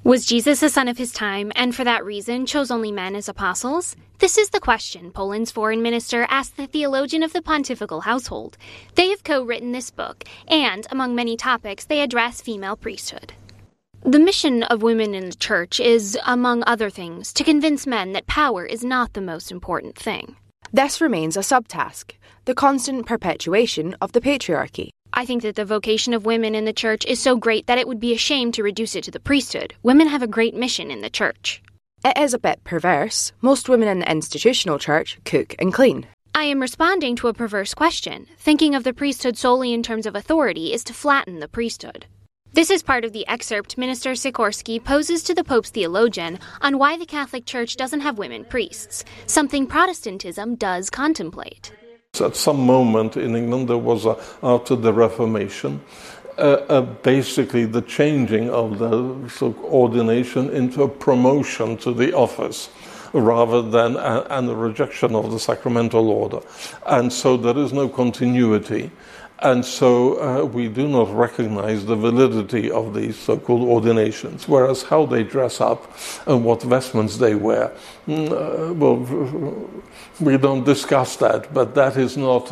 Was Jesus a son of his time, and for that reason chose only men as apostles? This is the question Poland's foreign minister asked the theologian of the pontifical household. They have co-written this book, and, among many topics, they address female priesthood. The mission of women in the church is, among other things, to convince men that power is not the most important thing. This remains a subtask, the constant perpetuation of the patriarchy. I think that the vocation of women in the church is so great that it would be a shame to reduce it to the priesthood. Women have a great mission in the church. It is a bit perverse. Most women in the institutional church cook and clean. I am responding to a perverse question. Thinking of the priesthood solely in terms of authority is to flatten the priesthood. This is part of the excerpt Minister Sikorski poses to the Pope's theologian on why the Catholic Church doesn't have women priests, something Protestantism does contemplate. At some moment in England, there was, after the Reformation, basically the changing of the ordination into a promotion to the office, rather than and the rejection of the sacramental order. And so there is no continuity. And so we do not recognize the validity of these so-called ordinations, whereas how they dress up and what vestments they wear, well, we don't discuss that, but that is not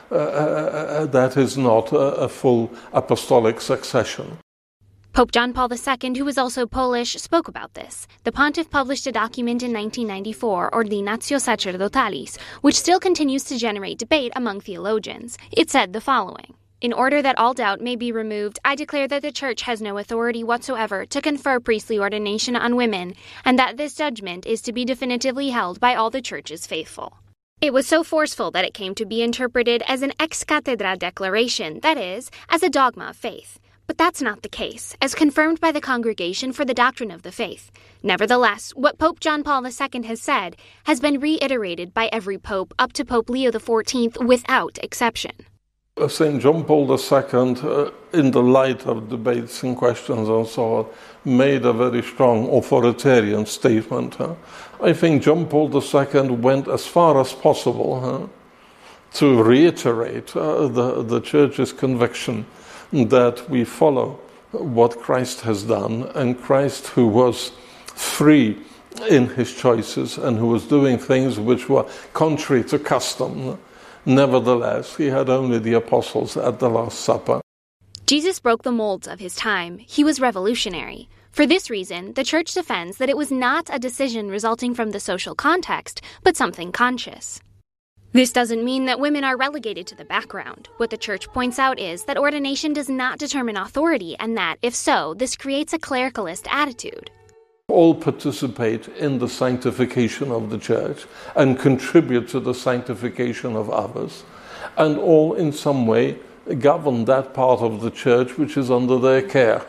a full apostolic succession. Pope John Paul II, who was also Polish, spoke about this. The pontiff published a document in 1994, Ordinatio Sacerdotalis, which still continues to generate debate among theologians. It said the following: "In order that all doubt may be removed, I declare that the Church has no authority whatsoever to confer priestly ordination on women, and that this judgment is to be definitively held by all the Church's faithful." It was so forceful that it came to be interpreted as an ex cathedra declaration, that is, as a dogma of faith. But that's not the case, as confirmed by the Congregation for the Doctrine of the Faith. Nevertheless, what Pope John Paul II has said has been reiterated by every pope up to Pope Leo XIV without exception. St. John Paul II, in the light of debates and questions and so on, made a very strong authoritarian statement. I think John Paul II went as far as possible to reiterate the Church's conviction that we follow what Christ has done, and Christ, who was free in his choices and who was doing things which were contrary to custom. Nevertheless, he had only the apostles at the Last Supper. Jesus broke the molds of his time. He was revolutionary. For this reason, the Church defends that it was not a decision resulting from the social context, but something conscious. This doesn't mean that women are relegated to the background. What the Church points out is that ordination does not determine authority, and that, if so, this creates a clericalist attitude. All participate in the sanctification of the Church and contribute to the sanctification of others, and all in some way govern that part of the Church which is under their care.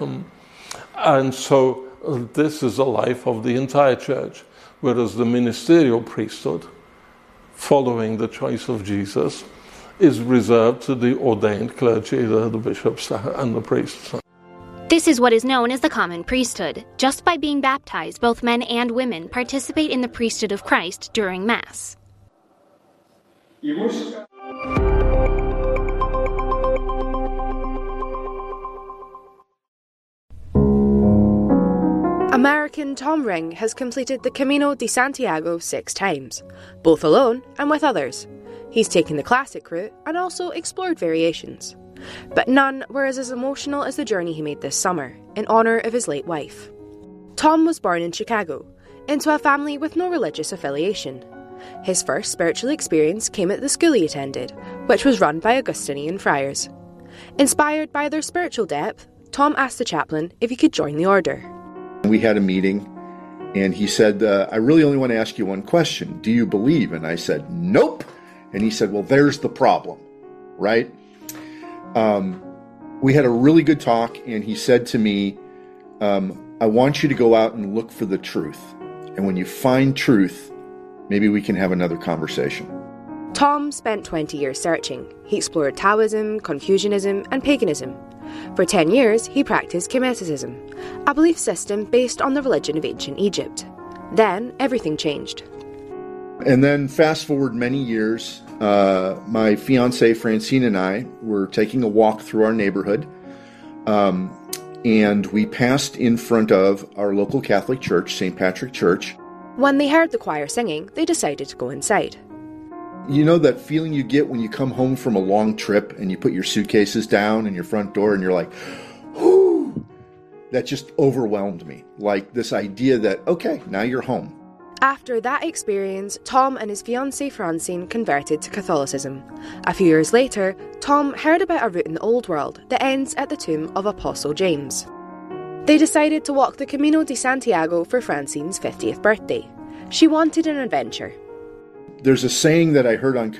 And so this is the life of the entire Church, whereas the ministerial priesthood, following the choice of Jesus, is reserved to the ordained clergy, the bishops and the priests. This is what is known as the common priesthood. Just by being baptized, both men and women participate in the priesthood of Christ during Mass. American Tom Ring has completed the Camino de Santiago 6 times, both alone and with others. He's taken the classic route and also explored variations. But none were as emotional as the journey he made this summer, in honour of his late wife. Tom was born in Chicago, into a family with no religious affiliation. His first spiritual experience came at the school he attended, which was run by Augustinian friars. Inspired by their spiritual depth, Tom asked the chaplain if he could join the order. We had a meeting, and he said, I really only want to ask you one question. Do you believe? And I said, nope. And he said, well, there's the problem, right? We had a really good talk, and he said to me, I want you to go out and look for the truth. And when you find truth, maybe we can have another conversation. Tom spent 20 years searching. He explored Taoism, Confucianism, and paganism. For 10 years, he practiced Kemeticism, a belief system based on the religion of ancient Egypt. Then, everything changed. And then, fast forward many years, my fiancée Francine and I were taking a walk through our neighborhood, and we passed in front of our local Catholic church, St. Patrick Church. When they heard the choir singing, they decided to go inside. You know that feeling you get when you come home from a long trip and you put your suitcases down in your front door and you're like, whoo! That just overwhelmed me. Like this idea that, okay, now you're home. After that experience, Tom and his fiancée Francine converted to Catholicism. A few years later, Tom heard about a route in the Old World that ends at the tomb of Apostle James. They decided to walk the Camino de Santiago for Francine's 50th birthday. She wanted an adventure. There's a saying that I heard on